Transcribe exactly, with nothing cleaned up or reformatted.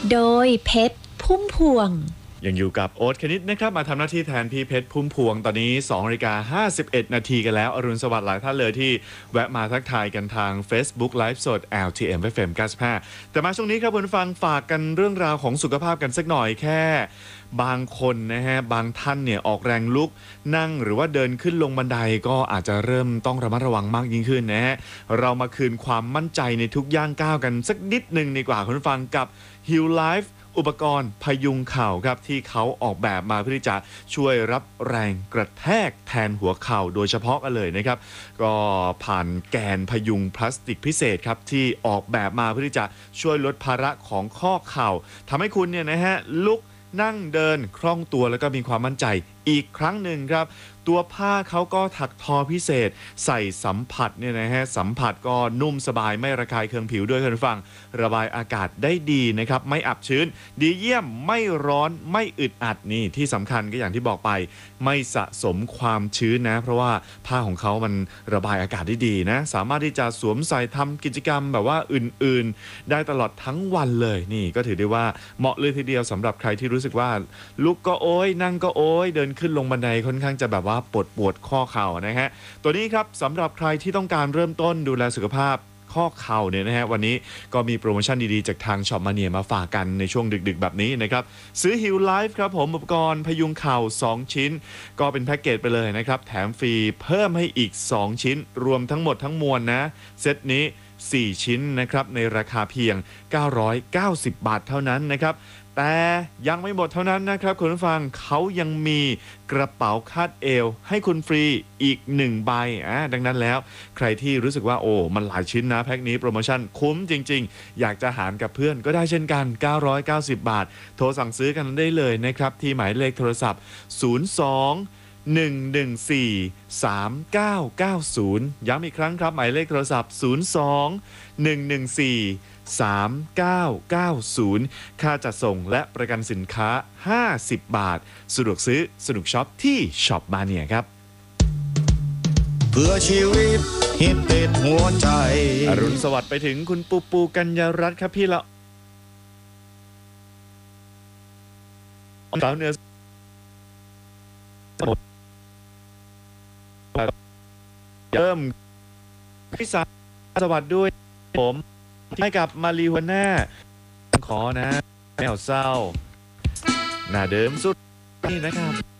โดยเพชรพุ่มพวงยังอยู่กับโอ๊ตคณิตนะครับมาทำหน้าที่แทนพี่เพชรพุ่มพวงตอนนี้สองนาฬิกาห้าสิบเอ็ดนาทีกันแล้วอรุณสวัสดิ์หลายท่านเลยที่แวะมาทักทายกันทาง Facebook Live สด แอล ที เอ็ม เอฟ เอ็ม เก้าสิบห้าแต่มาช่วงนี้ครับคุณฟังฝากกันเรื่องราวของสุขภาพกันสักหน่อยแค่บางคนนะฮะบางท่านเนี่ยออกแรงลุกนั่งหรือว่าเดินขึ้นลงบันไดก็อาจจะเริ่มต้องระมัดระวังมากยิ่งขึ้นนะฮะเรามาคืนความมั่นใจในทุกย่างก้าวกันสักนิดหนึ่งดีกว่าคุณฟังกับ Heal Lifeอุปกรณ์พยุงเข่าครับที่เขาออกแบบมาเพื่อที่จะช่วยรับแรงกระแทกแทนหัวเข่าโดยเฉพาะกันเลยนะครับก็ผ่านแกนพยุงพลาสติกพิเศษครับที่ออกแบบมาเพื่อที่จะช่วยลดภาระของข้อเข่าทำให้คุณเนี่ยนะฮะลุกนั่งเดินคล่องตัวแล้วก็มีความมั่นใจอีกครั้งหนึ่งครับตัวผ้าเขาก็ถักทอพิเศษใส่สัมผัสเนี่ยนะฮะสัมผัสก็นุ่มสบายไม่ระคายเคืองผิวด้วยคุณฟังระบายอากาศได้ดีนะครับไม่อับชื้นดีเยี่ยมไม่ร้อนไม่อึดอัดนี่ที่สำคัญก็อย่างที่บอกไปไม่สะสมความชื้นนะเพราะว่าผ้าของเขามันระบายอากาศได้ดีนะสามารถที่จะสวมใส่ทำกิจกรรมแบบว่าอื่นๆได้ตลอดทั้งวันเลยนี่ก็ถือได้ว่าเหมาะเลยทีเดียวสำหรับใครที่รู้สึกว่าลุกก็โอยนั่งก็โอยเดินขึ้นลงบันไดค่อนข้างจะแบบว่าปวดปวดข้อเข่านะฮะตัวนี้ครับสำหรับใครที่ต้องการเริ่มต้นดูแลสุขภาพข้อเข่าเนี่ยนะฮะวันนี้ก็มีโปรโมชั่นดีๆจากทางช็อปมาเนียมาฝากกันในช่วงดึกๆแบบนี้นะครับซื้อ Heal Life ครับผมอุปกรณ์พยุงเข่าสองชิ้นก็เป็นแพ็กเกจไปเลยนะครับแถมฟรีเพิ่มให้อีกสองชิ้นรวมทั้งหมดทั้งมวลนะเซตนี้สี่ชิ้นนะครับในราคาเพียงเก้าร้อยเก้าสิบบาทเท่านั้นนะครับแต่ยังไม่หมดเท่านั้นนะครับคุณผู้ฟังเขายังมีกระเป๋าคาดเอวให้คุณฟรีอีกหนึ่งใบอ่ะดังนั้นแล้วใครที่รู้สึกว่าโอ้มันหลายชิ้นนะแพ็คนี้โปรโมชั่นคุ้มจริงๆอยากจะหารกับเพื่อนก็ได้เช่นกันเก้าร้อยเก้าสิบบาทโทรสั่งซื้อกันได้เลยนะครับที่หมายเลขโทรศัพท์ศูนย์ สอง หนึ่ง หนึ่ง สี่ สาม เก้า เก้า ศูนย์ย้ำอีกครั้งครับหมายเลขโทรศัพท์ศูนย์ สอง หนึ่ง หนึ่ง สี่ สาม เก้า เก้า ศูนย์ค่าจัดส่งและประกันสินค้าห้าสิบบาทสะดวกซื้อสนุกช็อปที่ช็อปมาเนียครับเพื่อชีวิตฮิตติดหัวใจอรุณสวัสดิ์ไปถึงคุณปูปูกัญญารัตน์ครับพี่ละสาวเหนือเริ่มพิสาสวัสดิ์ด้วยผมให้กับมารีหัวหน้าขอนะแมวเศร้าหน้าเดิมสุดนี่นะครับ